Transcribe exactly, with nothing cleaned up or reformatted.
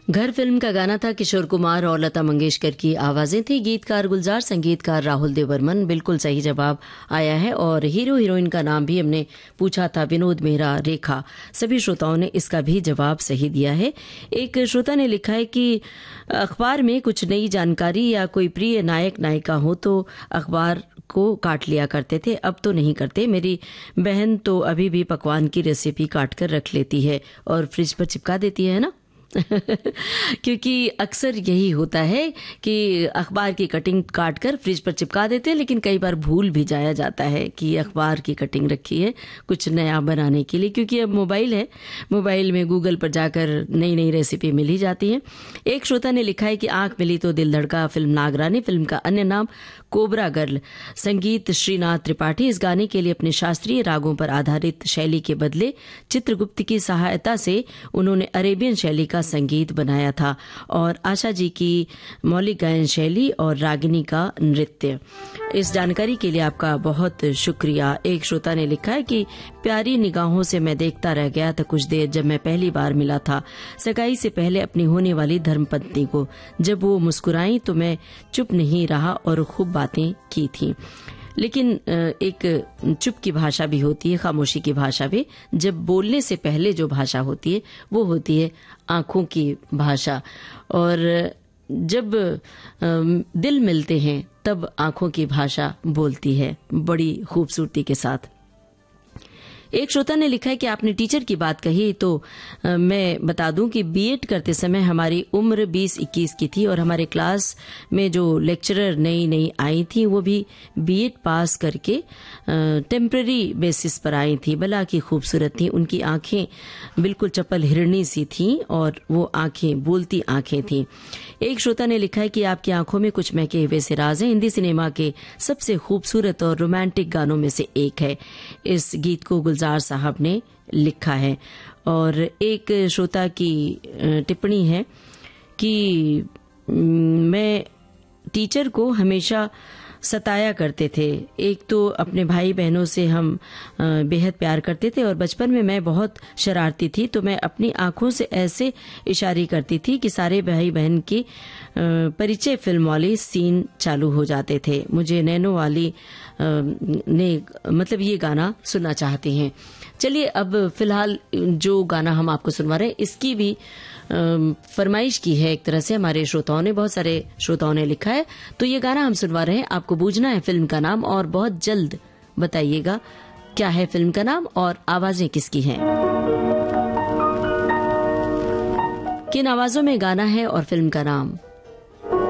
घर फिल्म का गाना था। किशोर कुमार और लता मंगेशकर की आवाजें थी। गीतकार गुलजार, संगीतकार राहुल देवबर्मन। बिल्कुल सही जवाब आया है। और हीरो हीरोइन का नाम भी हमने पूछा था, विनोद मेहरा, रेखा। सभी श्रोताओं ने इसका भी जवाब सही दिया है। एक श्रोता ने लिखा है कि अखबार में कुछ नई जानकारी या कोई प्रिय नायक नायिका हो तो अखबार को काट लिया करते थे, अब तो नहीं करते। मेरी बहन तो अभी भी पकवान की रेसिपी काट कर रख लेती है और फ्रिज पर चिपका देती है ना। क्योंकि अक्सर यही होता है कि अखबार की कटिंग काट कर फ्रिज पर चिपका देते हैं, लेकिन कई बार भूल भी जाया जाता है कि अखबार की कटिंग रखी है कुछ नया बनाने के लिए, क्योंकि अब मोबाइल है, मोबाइल में गूगल पर जाकर नई नई रेसिपी मिल ही जाती है। एक श्रोता ने लिखा है कि आंख मिली तो दिल धड़का, फिल्म नागरानी, फिल्म का अन्य नाम कोबरा गर्ल, संगीत श्रीनाथ त्रिपाठी। इस गाने के लिए अपने शास्त्रीय रागों पर आधारित शैली के बदले चित्रगुप्त की सहायता से उन्होंने अरेबियन शैली का संगीत बनाया था, और आशा जी की मौलिक गायन शैली और रागिनी का नृत्य। इस जानकारी के लिए आपका बहुत शुक्रिया। एक श्रोता ने लिखा है कि प्यारी निगाहों से मैं देखता रह गया था कुछ देर, जब मैं पहली बार मिला था सगाई से पहले अपनी होने वाली धर्मपत्नी को। जब वो मुस्कुराई तो मैं चुप नहीं रहा और खूब बातें की थी। लेकिन एक चुप की भाषा भी होती है, खामोशी की भाषा भी। जब बोलने से पहले जो भाषा होती है वो होती है आंखों की भाषा, और जब दिल मिलते हैं तब आंखों की भाषा बोलती है बड़ी खूबसूरती के साथ। एक श्रोता ने लिखा है कि आपने टीचर की बात कही तो आ, मैं बता दूं कि बीएड करते समय हमारी उम्र बीस इक्कीस की थी, और हमारे क्लास में जो लेक्चरर नई नई आई थी वो भी बीएड पास करके टेम्पररी बेसिस पर आई थी। भला की खूबसूरत थी, उनकी आंखें बिल्कुल चपल हिरणी सी थी और वो आंखें बोलती आंखें थी। एक श्रोता ने लिखा है कि आपकी आंखों में कुछ महके हुए से राज है, हिंदी सिनेमा के सबसे खूबसूरत और रोमांटिक गानों में से एक है। इस गीत को गुलजार साहब ने लिखा है। और एक श्रोता की टिप्पणी है कि मैं टीचर को हमेशा सताया करते थे। एक तो अपने भाई बहनों से हम बेहद प्यार करते थे, और बचपन में मैं बहुत शरारती थी, तो मैं अपनी आंखों से ऐसे इशारे करती थी कि सारे भाई बहन की परिचय फिल्म वाली सीन चालू हो जाते थे। मुझे नैनो वाली ने मतलब ये गाना सुनना चाहती हैं। चलिए अब फिलहाल जो गाना हम आपको सुनवा रहे हैं इसकी भी फरमाइश की है एक तरह से हमारे श्रोताओं ने, बहुत सारे श्रोताओं ने लिखा है। तो ये गाना हम सुनवा रहे हैं, आपको बूझना है फिल्म का नाम और बहुत जल्द बताइएगा क्या है फिल्म का नाम और आवाजें किसकी हैं, किन आवाजों में गाना है और फिल्म का नाम।